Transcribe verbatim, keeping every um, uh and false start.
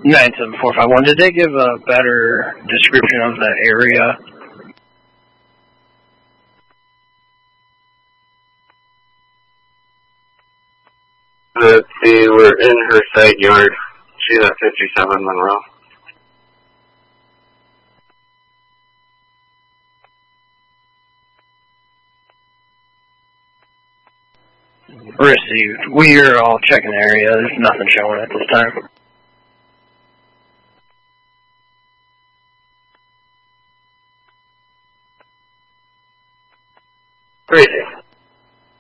nine seven four five one, did they give a better description of the area? Let's see, we're in her side yard. She's at fifty-seven Monroe. Received. We are all checking the area. There's nothing showing at this time. Crazy.